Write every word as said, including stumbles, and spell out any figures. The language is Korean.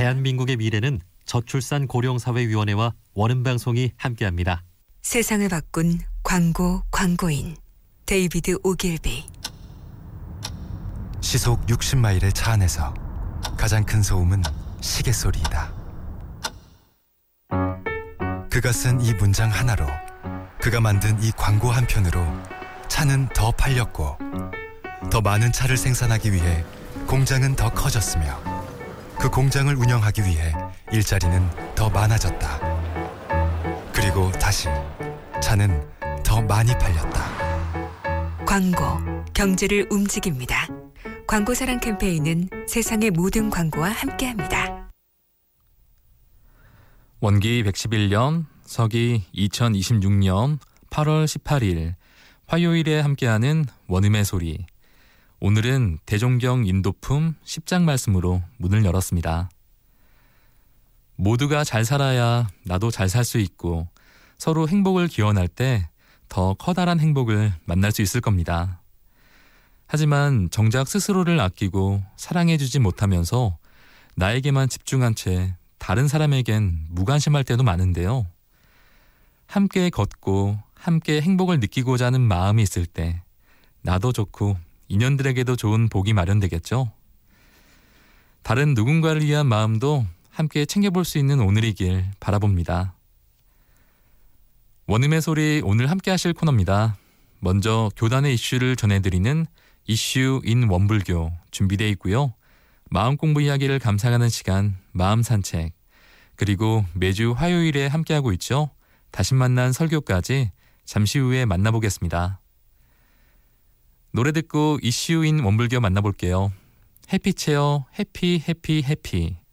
대한민국의 미래는 저출산 고령사회위원회와 원음방송이 함께합니다. 세상을 바꾼 광고 광고인 데이비드 오길비. 시속 육십 마일의 차 안에서 가장 큰 소음은 시계 소리이다. 그가 쓴 이 문장 하나로, 그가 만든 이 광고 한 편으로 차는 더 팔렸고, 더 많은 차를 생산하기 위해 공장은 더 커졌으며, 그 공장을 운영하기 위해 일자리는 더 많아졌다. 그리고 다시 차는 더 많이 팔렸다. 광고, 경제를 움직입니다. 광고사랑 캠페인은 세상의 모든 광고와 함께합니다. 원기 백십일 년, 서기 이천이십육 년 팔월 십팔일 화요일에 함께하는 원음의 소리. 오늘은 대종경 인도품 십 장 말씀으로 문을 열었습니다. 모두가 잘 살아야 나도 잘 살 수 있고, 서로 행복을 기원할 때 더 커다란 행복을 만날 수 있을 겁니다. 하지만 정작 스스로를 아끼고 사랑해주지 못하면서 나에게만 집중한 채 다른 사람에겐 무관심할 때도 많은데요. 함께 걷고 함께 행복을 느끼고자 하는 마음이 있을 때 나도 좋고 인연들에게도 좋은 복이 마련되겠죠. 다른 누군가를 위한 마음도 함께 챙겨볼 수 있는 오늘이길 바라봅니다. 원음의 소리, 오늘 함께 하실 코너입니다. 먼저 교단의 이슈를 전해드리는 이슈 인 원불교 준비되어 있고요. 마음 공부 이야기를 감상하는 시간, 마음 산책, 그리고 매주 화요일에 함께하고 있죠. 다시 만난 설교까지 잠시 후에 만나보겠습니다. 노래 듣고 이슈 인 원불교 만나볼게요. 해피체어 해피 해피 해피.